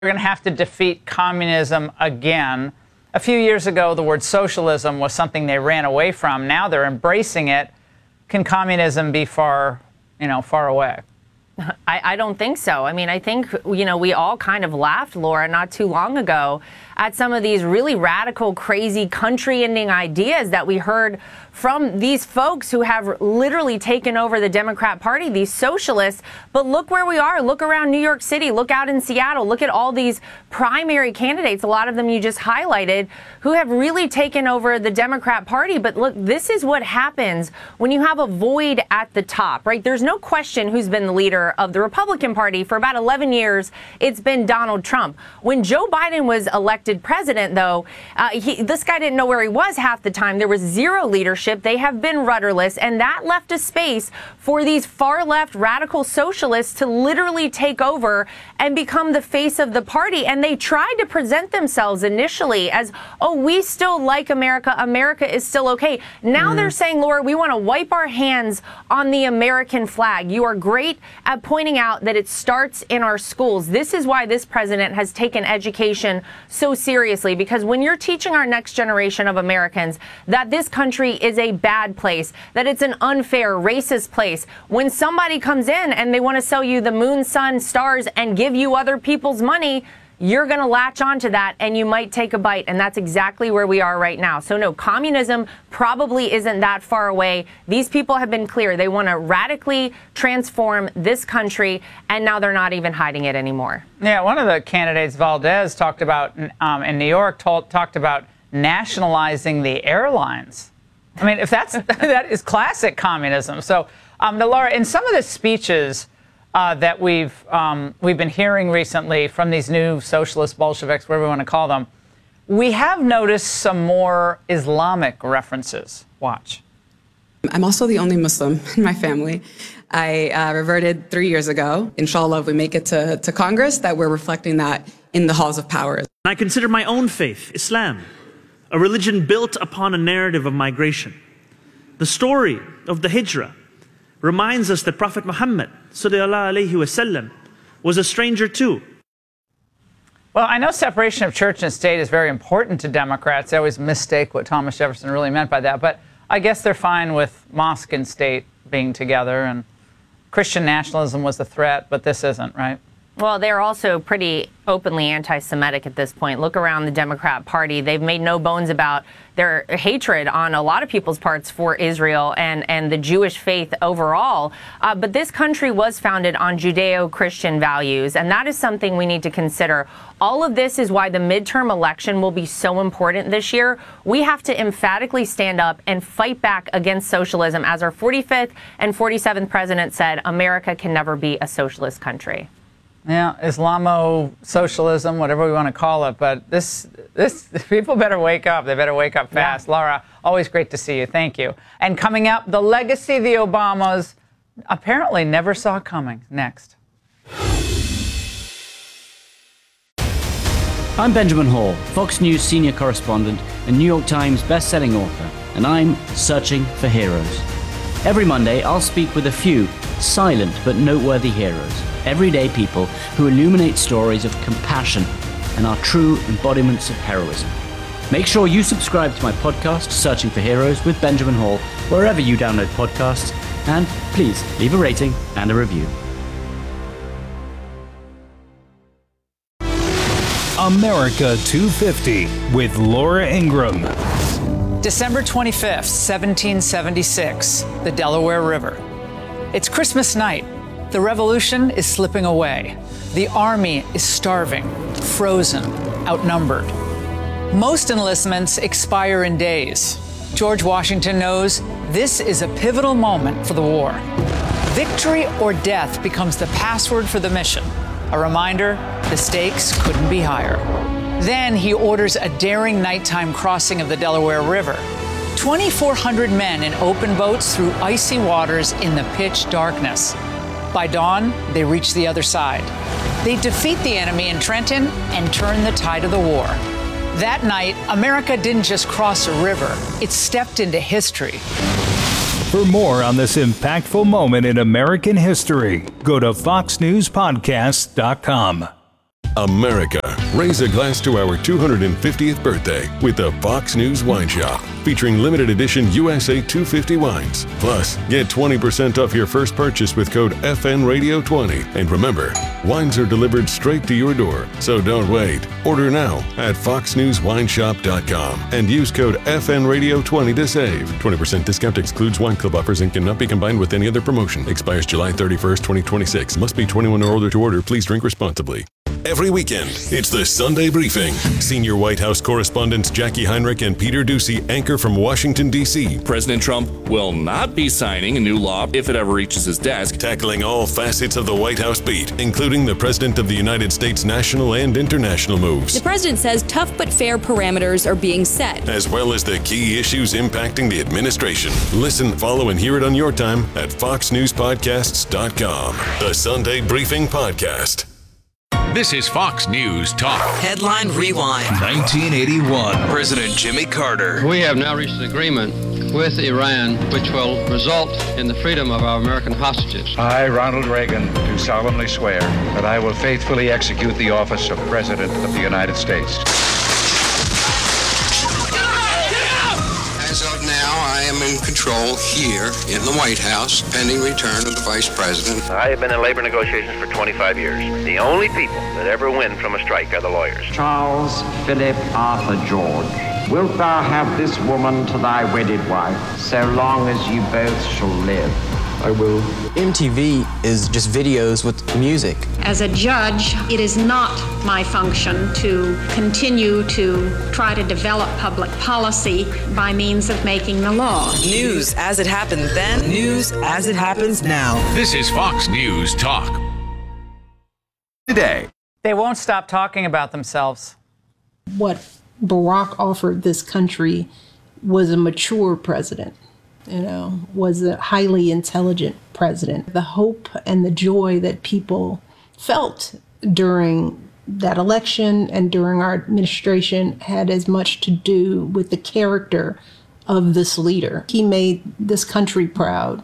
We're going to have to defeat communism again. A few years ago, the word socialism was something they ran away from. Now they're embracing it. Can communism be far away? I don't think so. I mean, I think, we all kind of laughed, Laura, not too long ago at some of these really radical, crazy, country-ending ideas that we heard from these folks who have literally taken over the Democrat Party, these socialists. But look where we are. Look around New York City. Look out in Seattle. Look at all these primary candidates, a lot of them you just highlighted, who have really taken over the Democrat Party. But look, this is what happens when you have a void at the top, right? There's no question who's been the leader of the Republican Party for about 11 years. It's been Donald Trump. When Joe Biden was elected president, though, this guy didn't know where he was half the time. There was zero leadership. They have been rudderless, and that left a space for these far left radical socialists to literally take over and become the face of the party. And they tried to present themselves initially as, oh, we still like America. America is still okay. Now they're saying, Laura, we want to wipe our hands on the American flag. You are great at pointing out that it starts in our schools. This is why this president has taken education so seriously, because when you're teaching our next generation of Americans that this country is a bad place, that it's an unfair, racist place, when somebody comes in and they want to sell you the moon, sun, stars and give you other people's money, you're going to latch onto that and you might take a bite. And that's exactly where we are right now. So no, communism probably isn't that far away. These people have been clear. They want to radically transform this country, and now they're not even hiding it anymore. Yeah, one of the candidates, Valdez, talked about in New York, talked about nationalizing the airlines. I mean, if that is classic communism. So, Laura, in some of the speeches that we've been hearing recently from these new socialist Bolsheviks, whatever we want to call them, we have noticed some more Islamic references. Watch. I'm also the only Muslim in my family. I reverted 3 years ago. Inshallah, if we make it to Congress, that we're reflecting that in the halls of power. I consider my own faith, Islam, a religion built upon a narrative of migration. The story of the Hijrah reminds us that Prophet Muhammad sallallahu alaihi wasallam was a stranger too. Well, I know separation of church and state is very important to Democrats. They always mistake what Thomas Jefferson really meant by that. But I guess they're fine with mosque and state being together. And Christian nationalism was the threat, but this isn't, right? Well, they're also pretty openly anti-Semitic at this point. Look around the Democrat Party. They've made no bones about their hatred on a lot of people's parts for Israel and the Jewish faith overall. But this country was founded on Judeo-Christian values, and that is something we need to consider. All of this is why the midterm election will be so important this year. We have to emphatically stand up and fight back against socialism. As our 45th and 47th president said, America can never be a socialist country. Yeah, Islamo-socialism, whatever we want to call it. But this people better wake up. They better wake up fast. Yeah. Laura, always great to see you. Thank you. And coming up, the legacy the Obamas apparently never saw coming. Next. I'm Benjamin Hall, Fox News senior correspondent and New York Times best-selling author, and I'm searching for heroes. Every Monday, I'll speak with a few silent but noteworthy heroes, everyday people who illuminate stories of compassion and are true embodiments of heroism. Make sure you subscribe to my podcast, Searching for Heroes with Benjamin Hall, wherever you download podcasts, and please leave a rating and a review. America 250 with Laura Ingraham. December 25th, 1776, the Delaware River. It's Christmas night. The revolution is slipping away. The army is starving, frozen, outnumbered. Most enlistments expire in days. George Washington knows this is a pivotal moment for the war. Victory or death becomes the password for the mission. A reminder, the stakes couldn't be higher. Then he orders a daring nighttime crossing of the Delaware River. 2,400 men in open boats through icy waters in the pitch darkness. By dawn, they reach the other side. They defeat the enemy in Trenton and turn the tide of the war. That night, America didn't just cross a river, it stepped into history. For more on this impactful moment in American history, go to foxnewspodcast.com. America. Raise a glass to our 250th birthday with the Fox News Wine Shop, featuring limited edition USA 250 wines. Plus, get 20% off your first purchase with code FNRadio20. And remember, wines are delivered straight to your door, so don't wait. Order now at foxnewswineshop.com and use code FNRadio20 to save. 20% discount excludes wine club offers and cannot be combined with any other promotion. Expires July 31st, 2026. Must be 21 or older to order. Please drink responsibly. Every weekend, it's the Sunday Briefing. Senior White House correspondents Jackie Heinrich and Peter Doocy anchor from Washington, D.C. President Trump will not be signing a new law if it ever reaches his desk. Tackling all facets of the White House beat, including the President of the United States' national and international moves. The president says tough but fair parameters are being set, as well as the key issues impacting the administration. Listen, follow, and hear it on your time at foxnewspodcasts.com. The Sunday Briefing Podcast. This is Fox News Talk. Headline Rewind. 1981. President Jimmy Carter. We have now reached an agreement with Iran which will result in the freedom of our American hostages. I, Ronald Reagan, do solemnly swear that I will faithfully execute the office of President of the United States. As of now, I am in control here in the White House, pending return of the Vice President. I have been in labor negotiations for 25 years. The only people that ever win from a strike are the lawyers. Charles Philip Arthur George, wilt thou have this woman to thy wedded wife, so long as you both shall live? I will. MTV is just videos with music. As a judge, it is not my function to continue to try to develop public policy by means of making the law. News as it happened then, news as it happens now. This is Fox News Talk. Today, they won't stop talking about themselves. What Barack offered this country was a mature president. Was a highly intelligent president. The hope and the joy that people felt during that election and during our administration had as much to do with the character of this leader. He made this country proud.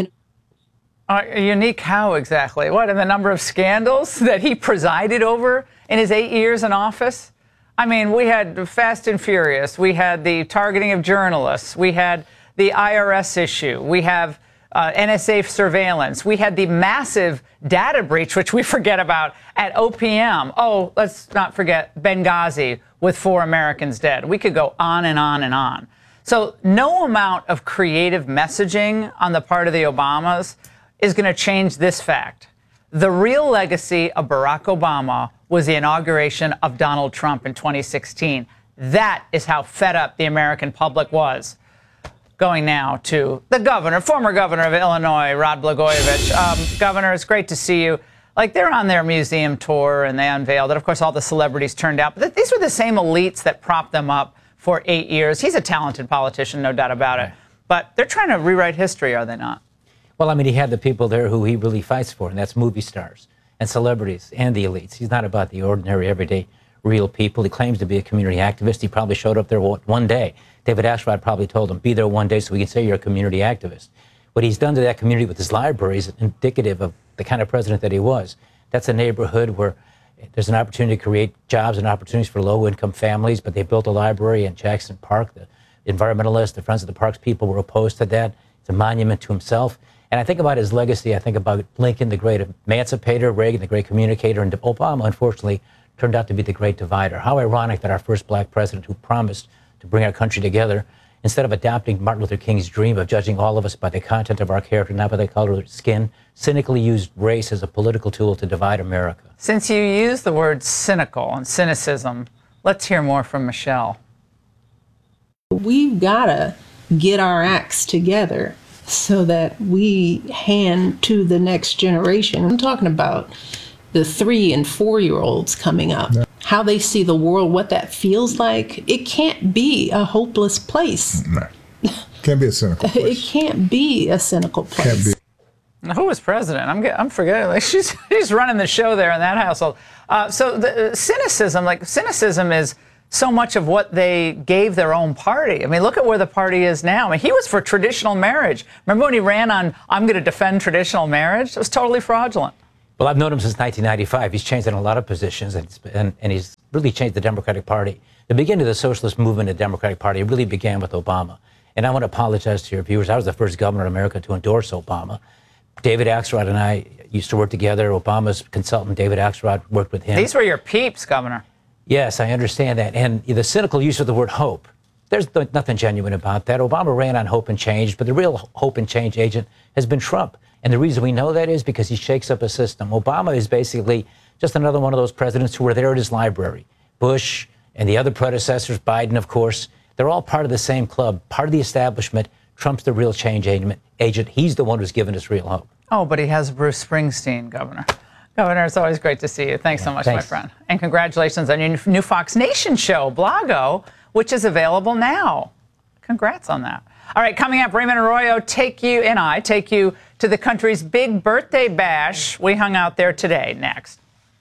Unique how exactly? What, in the number of scandals that he presided over in his 8 years in office? I mean, we had Fast and Furious. We had the targeting of journalists. We had the IRS issue. We have NSA surveillance. We had the massive data breach, which we forget about, at OPM. Oh, let's not forget Benghazi with 4 Americans dead. We could go on and on and on. So no amount of creative messaging on the part of the Obamas is going to change this fact. The real legacy of Barack Obama was the inauguration of Donald Trump in 2016. That is how fed up the American public was. Going now to the governor, former governor of Illinois, Rod Blagojevich. Governor, it's great to see you. Like, they're on their museum tour and they unveiled it. Of course, all the celebrities turned out. But these were the same elites that propped them up for 8 years. He's a talented politician, no doubt about it. But they're trying to rewrite history, are they not? Well, I mean, he had the people there who he really fights for, and that's movie stars and celebrities and the elites. He's not about the ordinary, everyday, real people. He claims to be a community activist. He probably showed up there one day. David Axelrod probably told him, be there one day so we can say you're a community activist. What he's done to that community with his library is indicative of the kind of president that he was. That's a neighborhood where there's an opportunity to create jobs and opportunities for low-income families, but they built a library in Jackson Park. The environmentalists, the Friends of the Parks people were opposed to that. It's a monument to himself. And I think about his legacy. I think about Lincoln, the great emancipator, Reagan, the great communicator, and Obama, unfortunately, turned out to be the great divider. How ironic that our first black president, who promised to bring our country together, instead of adopting Martin Luther King's dream of judging all of us by the content of our character, not by the color of our skin, cynically used race as a political tool to divide America. Since you use the word cynical and cynicism, let's hear more from Michelle. We've got to get our acts together so that we hand to the next generation. I'm talking about the 3 and 4-year-olds coming up. Yeah. How they see the world, what that feels like. It can't be a hopeless place. No. Can't be a cynical place. It can't be a cynical place. Can't be. Now, who was president? I'm forgetting. Like, she's running the show there in that household. So the cynicism is so much of what they gave their own party. I mean, look at where the party is now. I mean, he was for traditional marriage. Remember when he ran on, I'm going to defend traditional marriage? It was totally fraudulent. Well, I've known him since 1995. He's changed in a lot of positions, and he's really changed the Democratic Party. The beginning of the socialist movement in the Democratic Party really began with Obama. And I want to apologize to your viewers. I was the first governor in America to endorse Obama. David Axelrod and I used to work together. Obama's consultant, David Axelrod, worked with him. These were your peeps, Governor. Yes, I understand that. And the cynical use of the word hope. There's nothing genuine about that. Obama ran on hope and change, but the real hope and change agent has been Trump. And the reason we know that is because he shakes up a system. Obama is basically just another one of those presidents who were there at his library. Bush and the other predecessors, Biden, of course, they're all part of the same club, part of the establishment. Trump's the real change agent. He's the one who's given us real hope. Oh, but he has Bruce Springsteen, Governor. Governor, it's always great to see you. Thanks so much, my friend. And congratulations on your new Fox Nation show, Blago, which is available now. Congrats on that. All right, coming up, Raymond Arroyo take you to the country's big birthday bash. We hung out there today. Next.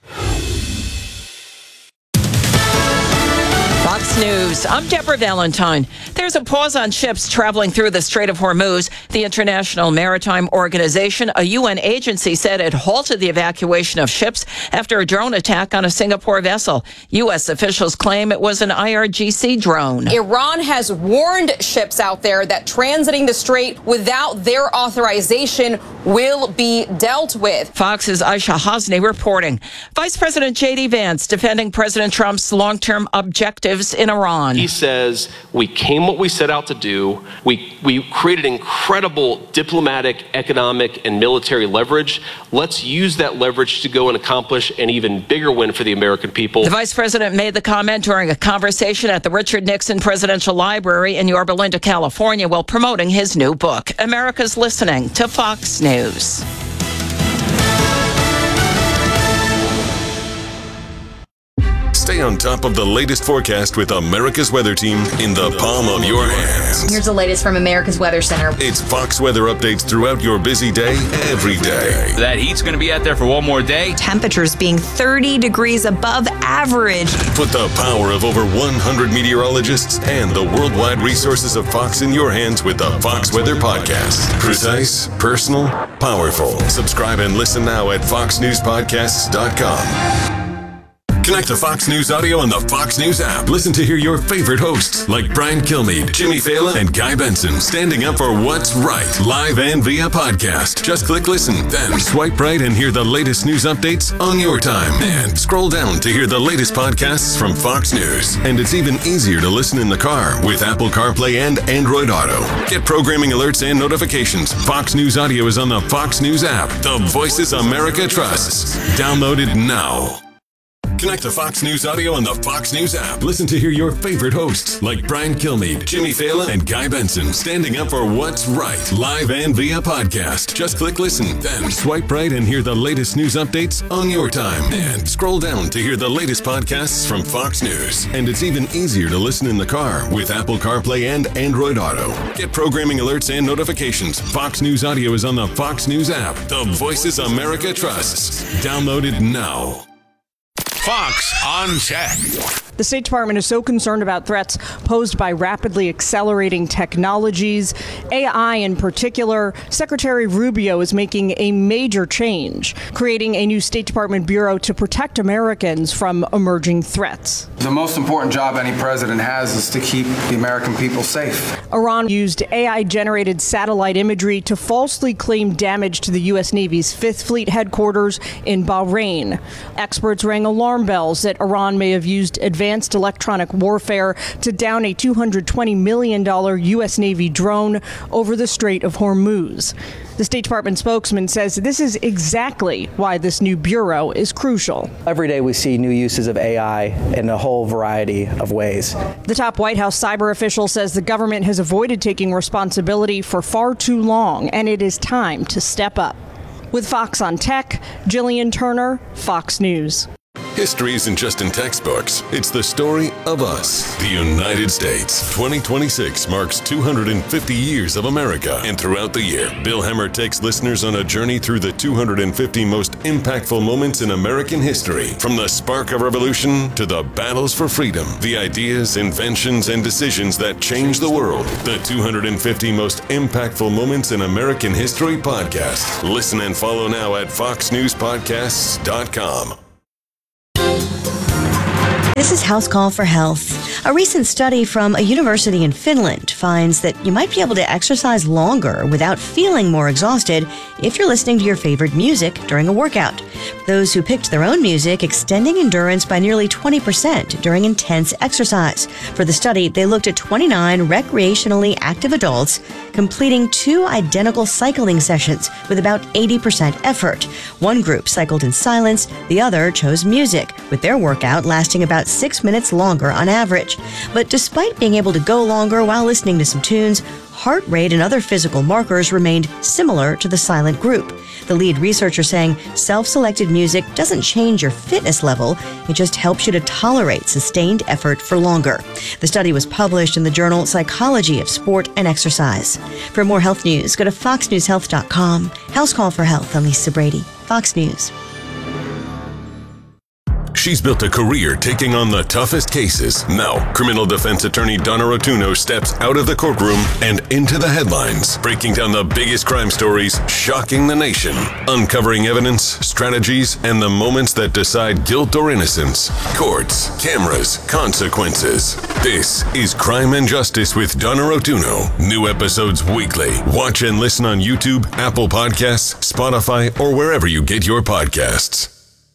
Fox News. I'm Deborah Valentine. There's a pause on ships traveling through the Strait of Hormuz. The International Maritime Organization, a UN agency, said it halted the evacuation of ships after a drone attack on a Singapore vessel. U.S. officials claim it was an IRGC drone. Iran has warned ships out there that transiting the strait without their authorization will be dealt with. Fox's Aisha Hasni reporting. Vice President J.D. Vance defending President Trump's long-term objectives in Iran. He says, we came what we set out to do. We created incredible diplomatic, economic, and military leverage. Let's use that leverage to go and accomplish an even bigger win for the American people. The vice president made the comment during a conversation at the Richard Nixon Presidential Library in Yorba Linda, California, while promoting his new book. America's listening to Fox News. Stay on top of the latest forecast with America's Weather Team in the palm of your hands. Here's the latest from America's Weather Center. It's Fox weather updates throughout your busy day, every day. That heat's going to be out there for one more day. Temperatures being 30 degrees above average. Put the power of over 100 meteorologists and the worldwide resources of Fox in your hands with the Fox Weather Podcast. Precise, personal, powerful. Subscribe and listen now at foxnewspodcasts.com. Connect to Fox News Audio on the Fox News app. Listen to hear your favorite hosts like Brian Kilmeade, Jimmy Fallon, and Guy Benson standing up for what's right, live and via podcast. Just click listen, then swipe right and hear the latest news updates on your time. And scroll down to hear the latest podcasts from Fox News. And it's even easier to listen in the car with Apple CarPlay and Android Auto. Get programming alerts and notifications. Fox News Audio is on the Fox News app. The voices America trusts. Download it now. Connect to Fox News Audio on the Fox News app. Listen to hear your favorite hosts like Brian Kilmeade, Jimmy Fallon, and Guy Benson standing up for what's right, live and via podcast. Just click listen, then swipe right and hear the latest news updates on your time. And scroll down to hear the latest podcasts from Fox News. And it's even easier to listen in the car with Apple CarPlay and Android Auto. Get programming alerts and notifications. Fox News Audio is on the Fox News app. The voices America trusts. Download it now. Fox on Tech. The State Department is so concerned about threats posed by rapidly accelerating technologies, AI in particular. Secretary Rubio is making a major change, creating a new State Department bureau to protect Americans from emerging threats. The most important job any president has is to keep the American people safe. Iran used AI-generated satellite imagery to falsely claim damage to the U.S. Navy's Fifth Fleet headquarters in Bahrain. Experts rang alarm bells that Iran may have used advanced electronic warfare to down a $220 million U.S. Navy drone over the Strait of Hormuz. The State Department spokesman says this is exactly why this new bureau is crucial. Every day we see new uses of AI in a whole variety of ways. The top White House cyber official says the government has avoided taking responsibility for far too long, and it is time to step up. With Fox on Tech, Jillian Turner, Fox News. History isn't just in textbooks. It's the story of us, the United States. 2026 marks 250 years of America. And throughout the year, Bill Hemmer takes listeners on a journey through the 250 most impactful moments in American history. From the spark of revolution to the battles for freedom, the ideas, inventions, and decisions that changed the world. The 250 most impactful moments in American history podcast. Listen and follow now at foxnewspodcasts.com. This is House Call for Health. A recent study from a university in Finland finds that you might be able to exercise longer without feeling more exhausted if you're listening to your favorite music during a workout. Those who picked their own music extending endurance by nearly 20% during intense exercise. For the study, they looked at 29 recreationally active adults completing 2 identical cycling sessions with about 80% effort. One group cycled in silence, the other chose music, with their workout lasting about 6 minutes longer on average. But despite being able to go longer while listening to some tunes, heart rate and other physical markers remained similar to the silent group. The lead researcher saying self-selected music doesn't change your fitness level, it just helps you to tolerate sustained effort for longer. The study was published in the journal Psychology of Sport and Exercise. For more health news, go to foxnewshealth.com. House Call for Health, I'm Lisa Brady, Fox News. She's built a career taking on the toughest cases. Now, criminal defense attorney Donna Rotuno steps out of the courtroom and into the headlines, breaking down the biggest crime stories shocking the nation, uncovering evidence, strategies, and the moments that decide guilt or innocence. Courts, cameras, consequences. This is Crime and Justice with Donna Rotuno. New episodes weekly. Watch and listen on YouTube, Apple Podcasts, Spotify, or wherever you get your podcasts.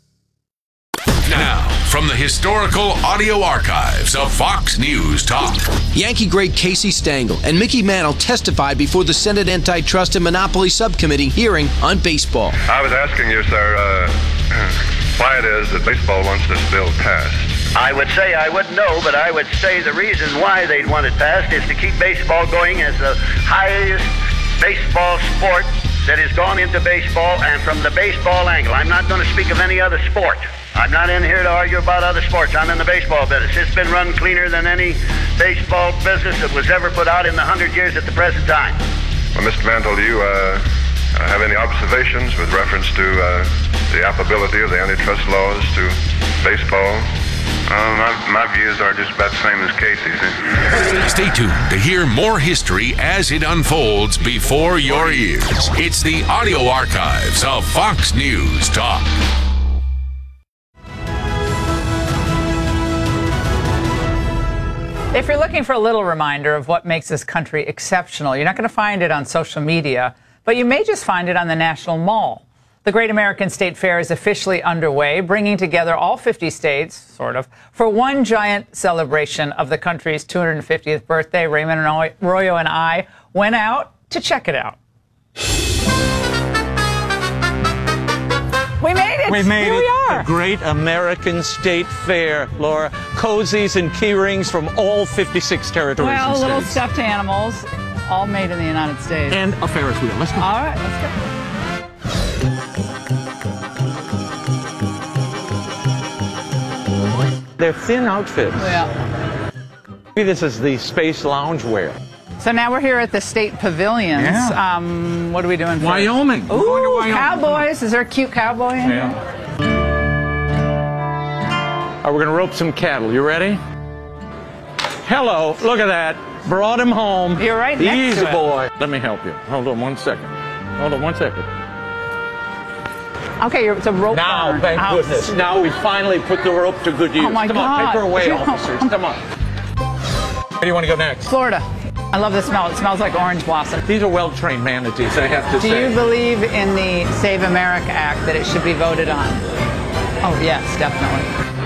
Now, from the historical audio archives of Fox News Talk. Yankee great Casey Stengel and Mickey Mantle testified before the Senate Antitrust and Monopoly Subcommittee hearing on baseball. I was asking you, sir, why it is that baseball wants this bill passed. I would say I wouldn't know, but I would say the reason why they'd want it passed is to keep baseball going as the highest baseball sport that has gone into baseball, and from the baseball angle. I'm not going to speak of any other sport. I'm not in here to argue about other sports. I'm in the baseball business. It's been run cleaner than any baseball business that was ever put out in the 100 years at the present time. Well, Mr. Mantle, do you have any observations with reference to the applicability of the antitrust laws to baseball? My views are just about the same as Casey's. Stay tuned to hear more history as it unfolds before your ears. It's the audio archives of Fox News Talk. If you're looking for a little reminder of what makes this country exceptional, you're not going to find it on social media, but you may just find it on the National Mall. The Great American State Fair is officially underway, bringing together all 50 states, sort of, for one giant celebration of the country's 250th birthday. Raymond Arroyo and I went out to check it out. We made it! We made Here it. we are. The Great American State Fair, Laura. Cozies and key rings from all 56 territories Well, and little states. stuffed animals, all made in the United States. And a Ferris wheel. Let's go. All right, let's go. They're thin outfits. Yeah. Maybe this is the space loungewear. So now we're here at the State Pavilions. Yeah. What are we doing? Wyoming. Ooh, We're going to Wyoming. cowboys. Is there a cute cowboy in here? All right, we're going to rope some cattle. You ready? Hello. Look at that. Brought him home. You're right next Easy to it. boy. Let me help you. Hold on 1 second. Hold on 1 second. Okay, it's a rope Now, burn. thank Ow. goodness. Now we finally put the rope to good use. Oh, my Come God. on, take her away, Yeah. officers. Come on. Where do you want to go next? Florida. I love the smell. It smells like orange blossom. These are well-trained manatees, I have to Do say. you believe in the Save America Act, that it should be voted on? Oh, yes, definitely.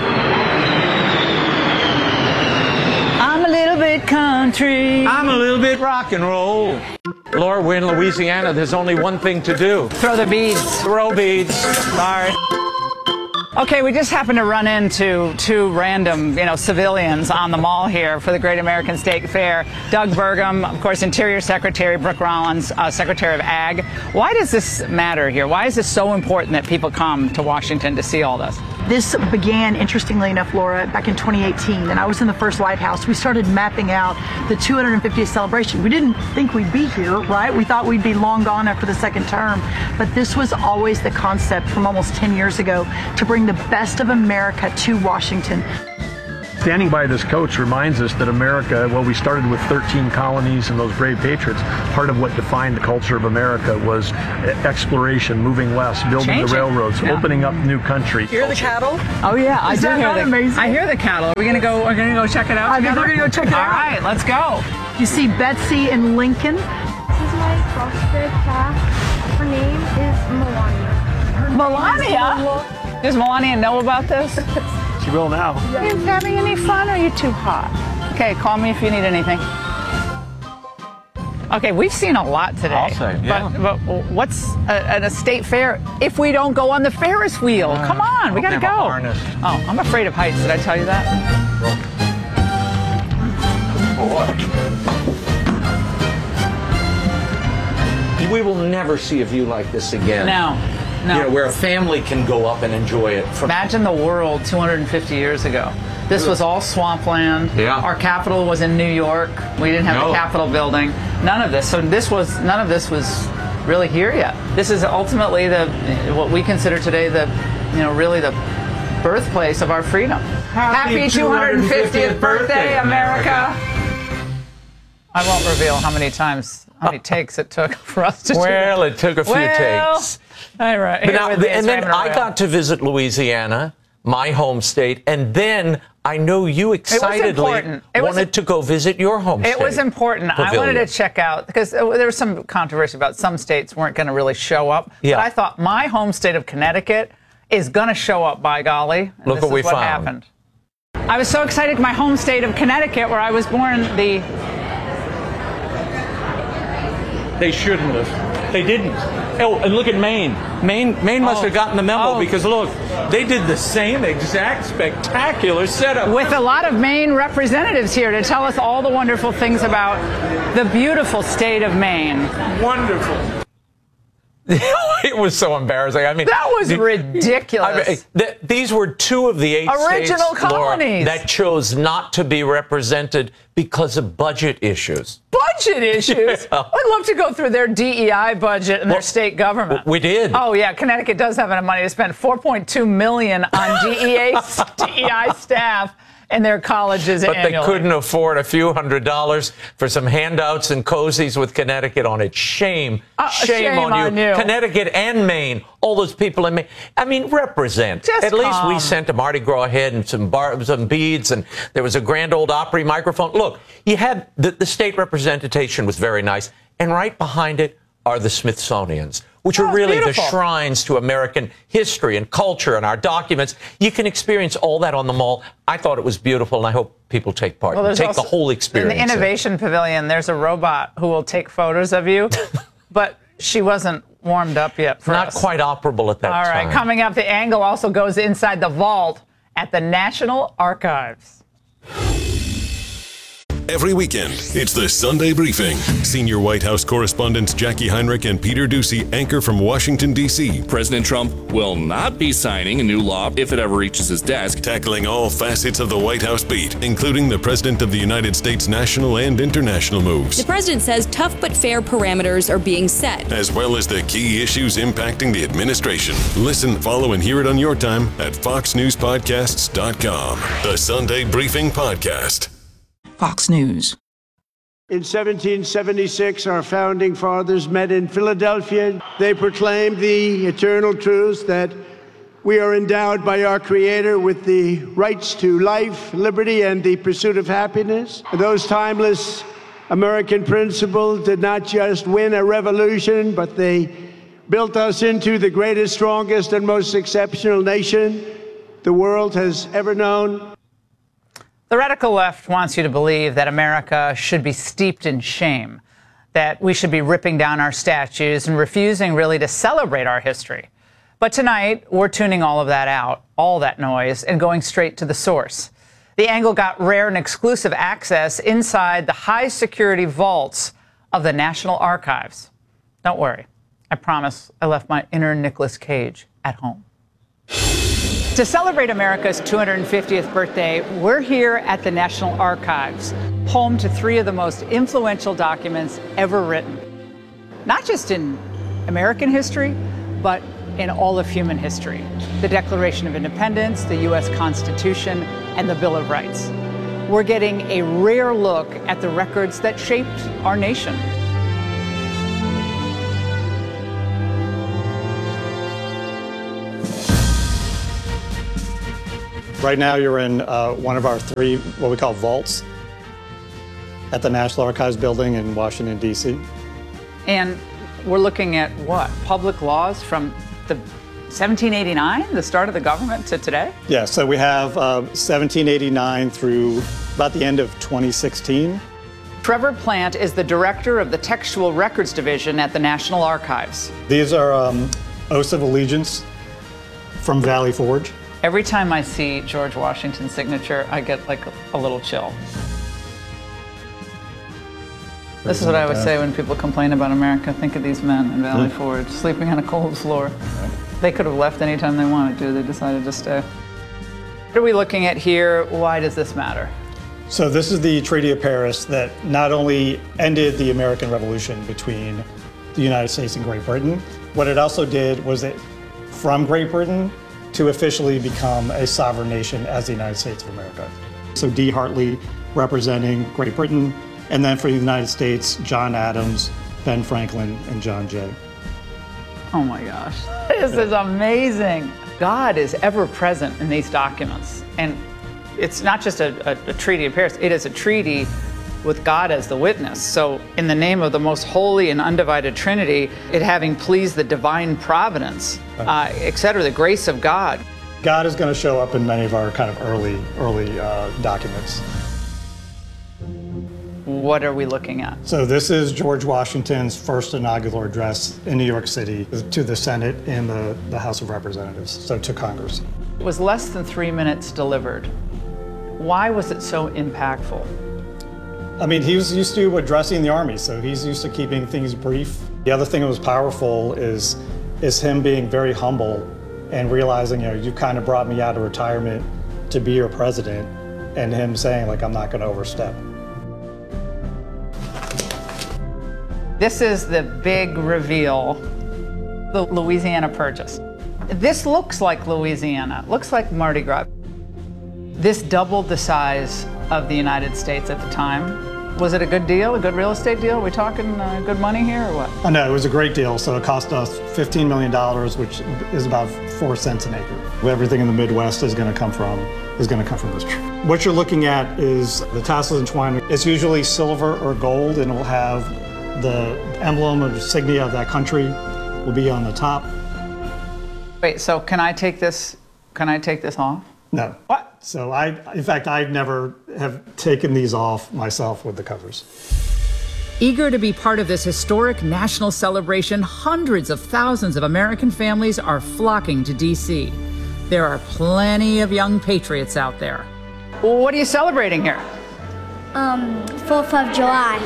I'm a little bit country. I'm a little bit rock and roll. Laura, we're in Louisiana. There's only one thing to do. Throw the beads. Throw beads. Sorry. Okay, we just happened to run into two random, civilians on the mall here for the Great American State Fair. Doug Burgum, of course, Interior Secretary, Brooke Rollins, Secretary of Ag. Why does this matter here? Why is this so important that people come to Washington to see all this? This began, interestingly enough, Laura, back in 2018, and I was in the first White House. We started mapping out the 250th celebration. We didn't think we'd be here, right? We thought we'd be long gone after the second term, but this was always the concept from almost 10 years ago, to bring the best of America to Washington. Standing by this coach reminds us that America, well, we started with 13 colonies and those brave patriots. Part of what defined the culture of America was exploration, moving west, building the railroads, opening up new country. Hear the cattle? Oh yeah, I do hear the. Amazing? I hear the cattle. Are we gonna go? We're gonna go check it out. I think we're gonna go check it out. All right, let's go. You see Betsy and Lincoln. This is my foster cat. Her name is Melania. Melania? Does Melania know about this? She will now. Are you having any fun, or are you too hot? Okay, call me if you need anything. Okay, we've seen a lot today. I'll say, yeah. But what's a state fair if we don't go on the Ferris wheel? Come on, we gotta go. Oh, I'm afraid of heights. Did I tell you that? We will never see a view like this again. No. You know, where a family can go up and enjoy it. Imagine the world 250 years ago. This was all swampland. Yeah. Our capital was in New York. We didn't have the Capitol building. None of this. So none of this was really here yet. This is ultimately what we consider today really the birthplace of our freedom. Happy 250th birthday, America. I won't reveal how many takes it took for us to do Well, it took a few takes. All right. And then I got to visit Louisiana, my home state, and then I know you excitedly wanted to go visit your home state. It was important. Pavilion. I wanted to check out, because there was some controversy about some states weren't going to really show up. Yeah. But I thought my home state of Connecticut is going to show up, by golly. And Look this what we is what found. happened. I was so excited. My home state of Connecticut, where I was born, They shouldn't have. They didn't. Oh, and look at Maine. Maine must have gotten the memo because look, they did the same exact spectacular setup. With a lot of Maine representatives here to tell us all the wonderful things about the beautiful state of Maine. Wonderful. It was so embarrassing. I mean, that was ridiculous. These were two of the 8 original states, colonies, Laura, that chose not to be represented because of budget issues. Budget issues? Yeah. I'd love to go through their DEI budget and their state government. We did. Oh yeah, Connecticut does have enough money to spend. $4.2 million on DEI staff and their colleges but annually. They couldn't afford a few $100s for some handouts and cozies with Connecticut on it. Shame on you. Connecticut and Maine, all those people in Maine. I mean, represent. At least we sent a Mardi Gras head and some beads, and there was a Grand Ole Opry microphone. Look, you had the state representation was very nice, and right behind it are the Smithsonians, which are really the shrines to American history and culture and our documents. You can experience all that on the mall. I thought it was beautiful, and I hope people take part. Take the whole experience. In the Innovation Pavilion, there's a robot who will take photos of you, but she wasn't warmed up yet for us. Not quite operable at that time. All right, coming up, the angle also goes inside the vault at the National Archives. Every weekend, it's the Sunday Briefing. Senior White House correspondents Jackie Heinrich and Peter Doocy anchor from Washington, D.C. President Trump will not be signing a new law if it ever reaches his desk. Tackling all facets of the White House beat, including the President of the United States' national and international moves. The president says tough but fair parameters are being set, as well as the key issues impacting the administration. Listen, follow, and hear it on your time at FoxNewsPodcasts.com. The Sunday Briefing Podcast. Fox News. In 1776, our founding fathers met in Philadelphia. They proclaimed the eternal truth that we are endowed by our Creator with the rights to life, liberty, and the pursuit of happiness. Those timeless American principles did not just win a revolution, but they built us into the greatest, strongest, and most exceptional nation the world has ever known. The radical left wants you to believe that America should be steeped in shame, that we should be ripping down our statues and refusing really to celebrate our history. But tonight, we're tuning all of that out, all that noise, and going straight to the source. The Angle got rare and exclusive access inside the high-security vaults of the National Archives. Don't worry. I promise I left my inner Nicolas Cage at home. To celebrate America's 250th birthday, we're here at the National Archives, home to 3 of the most influential documents ever written. Not just in American history, but in all of human history. The Declaration of Independence, the U.S. Constitution, and the Bill of Rights. We're getting a rare look at the records that shaped our nation. Right now you're in one of our 3, what we call vaults, at the National Archives building in Washington, D.C. And we're looking at what? Public laws from the 1789, the start of the government, to today? Yeah, so we have 1789 through about the end of 2016. Trevor Plant is the director of the Textual Records Division at the National Archives. These are oaths of allegiance from Valley Forge. Every time I see George Washington's signature, I get like a little chill. This is what I would say when people complain about America. Think of these men in Valley Forge, sleeping on a cold floor. They could have left anytime they wanted to. They decided to stay. What are we looking at here? Why does this matter? So this is the Treaty of Paris that not only ended the American Revolution between the United States and Great Britain, what it also did was it, from Great Britain, to officially become a sovereign nation as the United States of America. So D. Hartley representing Great Britain, and then for the United States, John Adams, Ben Franklin, and John Jay. Oh my gosh, this is amazing. God is ever present in these documents. And it's not just a Treaty of Paris, it is a treaty with God as the witness. So in the name of the most holy and undivided Trinity, it having pleased the divine providence, et cetera, the grace of God. God is going to show up in many of our kind of early documents. What are we looking at? So this is George Washington's first inaugural address in New York City to the Senate and the House of Representatives, so to Congress. It was less than 3 minutes delivered. Why was it so impactful? I mean, he was used to addressing the Army, so he's used to keeping things brief. The other thing that was powerful is him being very humble and realizing, you kind of brought me out of retirement to be your president, and him saying, like, I'm not going to overstep. This is the big reveal, the Louisiana Purchase. This looks like Louisiana, looks like Mardi Gras. This doubled the size of the United States at the time. Was it a good deal, a good real estate deal? Are we talking good money here or what? Oh, no, it was a great deal. So it cost us $15 million, which is about 4 cents an acre. Everything in the Midwest is going to come from this tree. What you're looking at is the tassels and twine. It's usually silver or gold, and it will have the emblem or insignia of that country will be on the top. Wait, so can I take this off? No. What? So in fact, I never have taken these off myself with the covers. Eager to be part of this historic national celebration, hundreds of thousands of American families are flocking to D.C. There are plenty of young patriots out there. Well, what are you celebrating here? 4th of July.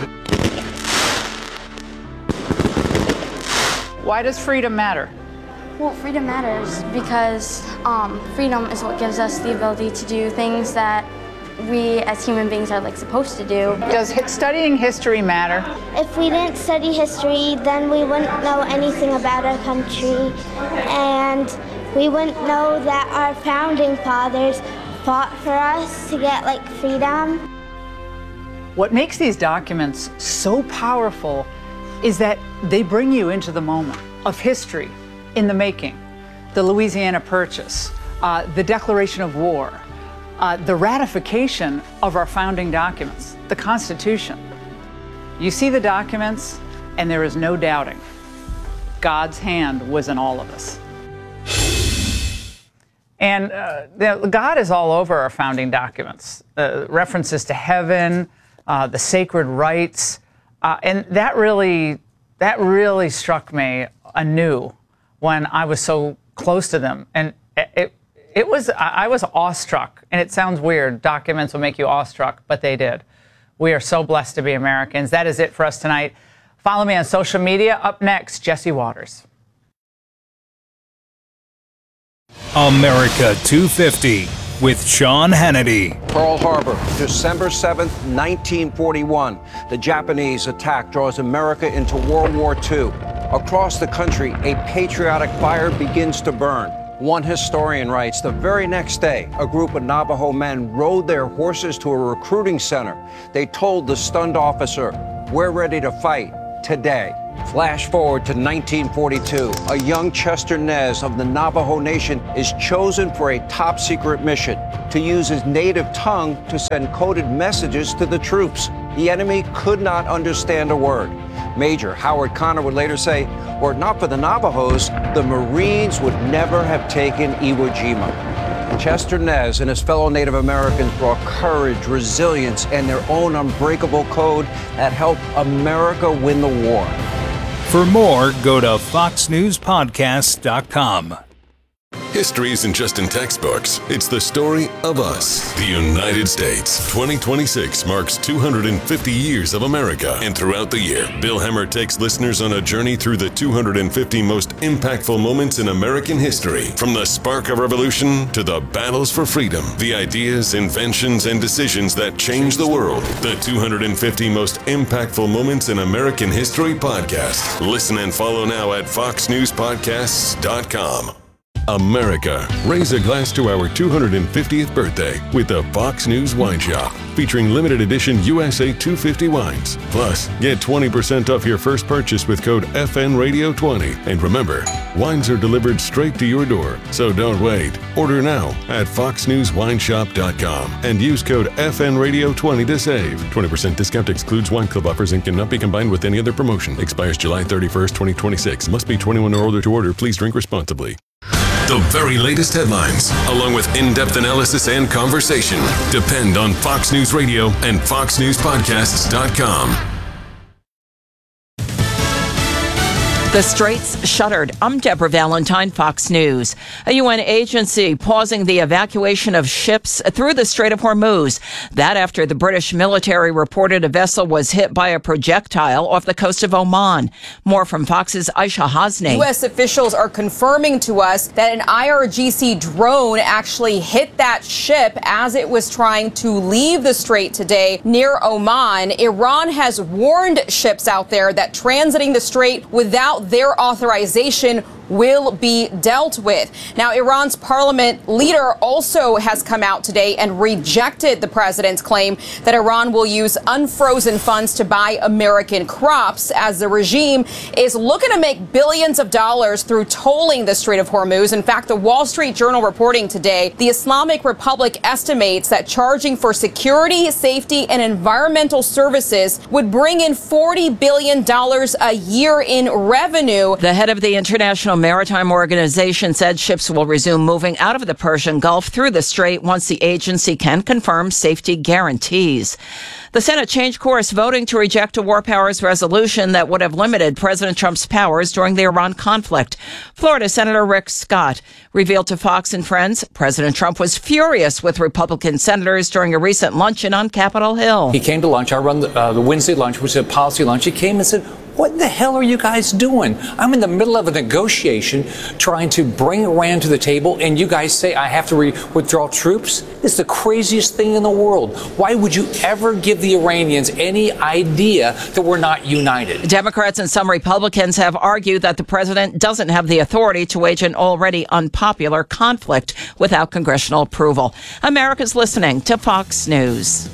Why does freedom matter? Well, freedom matters because freedom is what gives us the ability to do things that we as human beings are supposed to do. Does studying history matter? If we didn't study history, then we wouldn't know anything about our country, and we wouldn't know that our founding fathers fought for us to get freedom. What makes these documents so powerful is that they bring you into the moment of history in the making. The Louisiana Purchase, the Declaration of War, the ratification of our founding documents, the Constitution. You see the documents, and there is no doubting God's hand was in all of us. And God is all over our founding documents. References to heaven, the sacred rites, and that really struck me anew when I was so close to them. And I was awestruck. And it sounds weird. Documents will make you awestruck, but they did. We are so blessed to be Americans. That is it for us tonight. Follow me on social media. Up next, Jesse Waters. America 250 with Sean Hannity. Pearl Harbor, December 7th, 1941. The Japanese attack draws America into World War II. Across the country, a patriotic fire begins to burn. One historian writes, the very next day, a group of Navajo men rode their horses to a recruiting center. They told the stunned officer, "We're ready to fight today." Flash forward to 1942. A young Chester Nez of the Navajo Nation is chosen for a top secret mission to use his native tongue to send coded messages to the troops. The enemy could not understand a word. Major Howard Connor would later say, were it not for the Navajos, the Marines would never have taken Iwo Jima. Chester Nez and his fellow Native Americans brought courage, resilience, and their own unbreakable code that helped America win the war. For more, go to foxnewspodcast.com. History isn't just in textbooks. It's the story of us. The United States. 2026 marks 250 years of America. And throughout the year, Bill Hemmer takes listeners on a journey through the 250 most impactful moments in American history. From the spark of revolution to the battles for freedom. The ideas, inventions, and decisions that changed the world. The 250 most impactful moments in American history podcast. Listen and follow now at foxnewspodcasts.com. America, raise a glass to our 250th birthday with the Fox News Wine Shop, featuring limited edition USA 250 wines. Plus, get 20% off your first purchase with code FNRadio20. And remember, wines are delivered straight to your door, so don't wait. Order now at foxnewswineshop.com and use code FNRadio20 to save. 20% discount excludes wine club offers and cannot be combined with any other promotion. Expires July 31st, 2026. Must be 21 or older to order. Please drink responsibly. The very latest headlines, along with in-depth analysis and conversation, depend on Fox News Radio and foxnewspodcasts.com. The Straits shuttered. I'm Deborah Valentine, Fox News. A UN agency pausing the evacuation of ships through the Strait of Hormuz. That after the British military reported a vessel was hit by a projectile off the coast of Oman. More from Fox's Aisha Hasni. U.S. officials are confirming to us that an IRGC drone actually hit that ship as it was trying to leave the strait today near Oman. Iran has warned ships out there that transiting the strait without their authorization will be dealt with. Now, Iran's parliament leader also has come out today and rejected the president's claim that Iran will use unfrozen funds to buy American crops, as the regime is looking to make billions of dollars through tolling the Strait of Hormuz. In fact, the Wall Street Journal reporting today, the Islamic Republic estimates that charging for security, safety, and environmental services would bring in $40 billion a year in revenue. The head of the International Maritime Organization said ships will resume moving out of the Persian Gulf through the strait once the agency can confirm safety guarantees. The Senate changed course, voting to reject a war powers resolution that would have limited President Trump's powers during the Iran conflict. Florida Senator Rick Scott revealed to Fox and Friends President Trump was furious with Republican senators during a recent luncheon on Capitol Hill. He came to lunch. I run the Wednesday lunch, which is a policy lunch. He came and said, "What the hell are you guys doing? I'm in the middle of a negotiation trying to bring Iran to the table, and you guys say I have to withdraw troops? It's the craziest thing in the world. Why would you ever give the Iranians any idea that we're not united?" Democrats and some Republicans have argued that the president doesn't have the authority to wage an already unpopular conflict without congressional approval. America's listening to Fox News.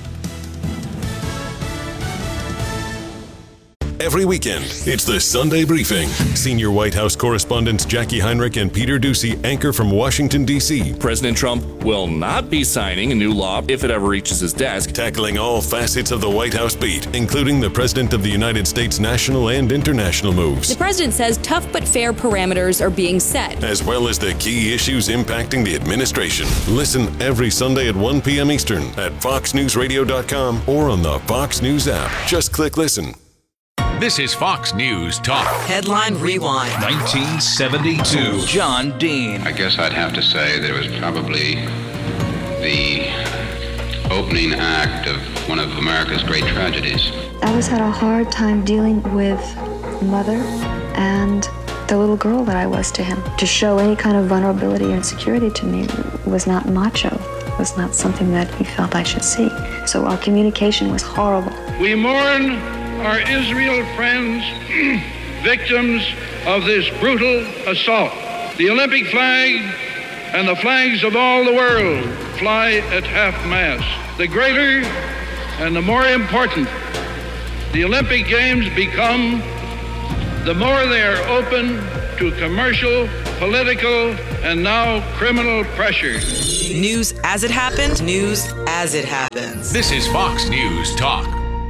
Every weekend, it's the Sunday Briefing. Senior White House correspondents Jackie Heinrich and Peter Doocy anchor from Washington, D.C. President Trump will not be signing a new law if it ever reaches his desk. Tackling all facets of the White House beat, including the President of the United States national and international moves. The president says tough but fair parameters are being set, as well as the key issues impacting the administration. Listen every Sunday at 1 p.m. Eastern at foxnewsradio.com or on the Fox News app. Just click listen. This is Fox News Talk. Headline Rewind. 1972. John Dean. I guess I'd have to say that it was probably the opening act of one of America's great tragedies. I had a hard time dealing with mother and the little girl that I was to him. To show any kind of vulnerability and insecurity to me was not macho, was not something that he felt I should see. So our communication was horrible. We mourn our Israel friends, victims of this brutal assault. The Olympic flag and the flags of all the world fly at half-mast. The greater and the more important the Olympic Games become, the more they are open to commercial, political, and now criminal pressure. News as it happened, news as it happens. This is Fox News Talk.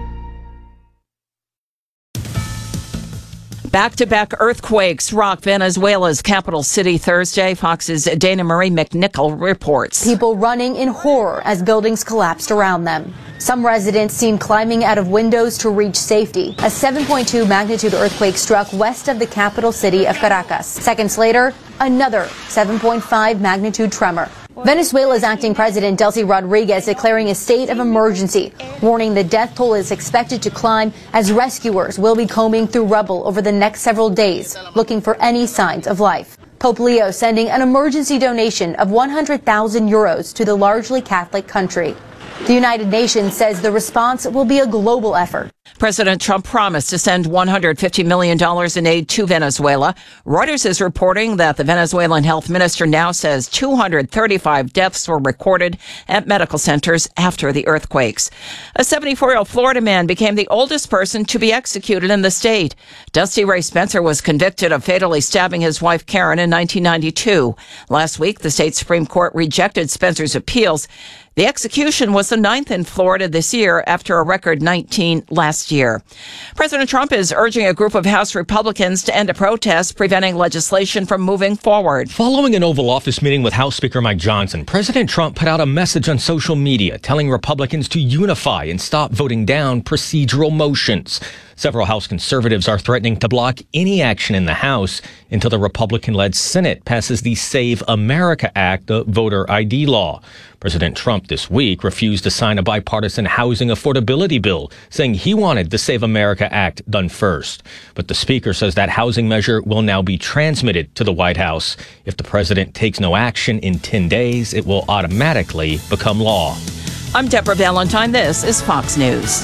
Back-to-back earthquakes rock Venezuela's capital city Thursday. Fox's Dana Marie McNichol reports. People running in horror as buildings collapsed around them. Some residents seen climbing out of windows to reach safety. A 7.2 magnitude earthquake struck west of the capital city of Caracas. Seconds later, another 7.5 magnitude tremor. Venezuela's acting president, Delcy Rodriguez, declaring a state of emergency, warning the death toll is expected to climb as rescuers will be combing through rubble over the next several days, looking for any signs of life. Pope Leo sending an emergency donation of 100,000 euros to the largely Catholic country. The United Nations says the response will be a global effort. President Trump promised to send $150 million in aid to Venezuela. Reuters is reporting that the Venezuelan health minister now says 235 deaths were recorded at medical centers after the earthquakes. A 74-year-old Florida man became the oldest person to be executed in the state. Dusty Ray Spencer was convicted of fatally stabbing his wife Karen in 1992. Last week, the state Supreme Court rejected Spencer's appeals. The execution was the 9th in Florida this year after a record 19 last year. President Trump is urging a group of House Republicans to end a protest preventing legislation from moving forward. Following an Oval Office meeting with House Speaker Mike Johnson, President Trump put out a message on social media telling Republicans to unify and stop voting down procedural motions. Several House conservatives are threatening to block any action in the House until the Republican-led Senate passes the Save America Act, the voter ID law. President Trump this week refused to sign a bipartisan housing affordability bill, saying he wanted the Save America Act done first. But the Speaker says that housing measure will now be transmitted to the White House. If the president takes no action in 10 days, it will automatically become law. I'm Deborah Valentine. This is Fox News.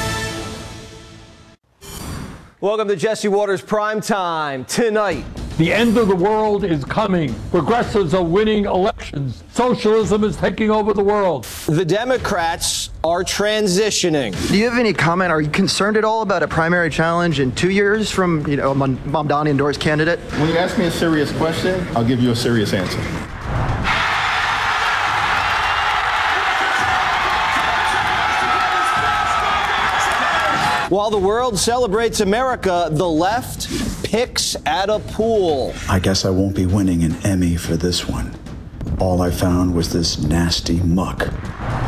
Welcome to Jesse Waters Prime Time. Tonight, the end of the world is coming. Progressives are winning elections. Socialism is taking over the world. The Democrats are transitioning. Do you have any comment? Are you concerned at all about a primary challenge in 2 years from, Mamdani endorsed candidate? When you ask me a serious question, I'll give you a serious answer. While the world celebrates America, the left picks at a pool. I guess I won't be winning an Emmy for this one. All I found was this nasty muck.